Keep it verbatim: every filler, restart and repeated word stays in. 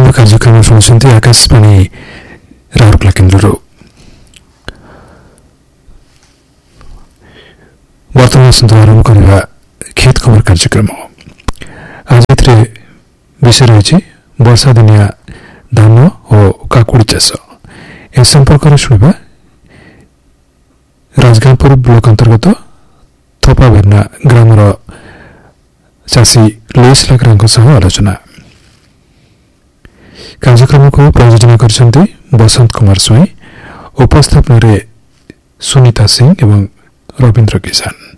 କାର୍ଯ୍ୟକ୍ରମ ଶୁଣୁଛନ୍ତି ଆକାଶବାଣୀ ରାଉରକେଲା କେନ୍ଦ୍ରରୁ। ବର୍ତ୍ତମାନ ଆସନ୍ତୁ ଆରମ୍ଭ କରିବା କ୍ଷେତ ଖବର କାର୍ଯ୍ୟକ୍ରମ। ଆଜି ଏଥିରେ ବିଷୟ ରହିଛି ବର୍ଷା ଦିନିଆ ଧାନ ଓ କାକୁଡ଼ି ଚାଷ। ଏ ସମ୍ପର୍କରେ ଶୁଣିବା ରାଜଗାଙ୍ଗପୁର ବ୍ଲକ ଅନ୍ତର୍ଗତ ଥୋପାବେର୍ନା ଗ୍ରାମର ଚାଷୀ ଲୁଇସ୍ ଲାକ୍ରାଙ୍କ ସହ ଆଲୋଚନା। କାର୍ଯ୍ୟକ୍ରମକୁ ପ୍ରଯୋଜନା କରିଛନ୍ତି ବସନ୍ତ କୁମାର ସ୍ୱାଇଁ, ଉପସ୍ଥାପନରେ ସୁନିତା ସିଂ ଏବଂ ରବୀନ୍ଦ୍ର କିଷାନ।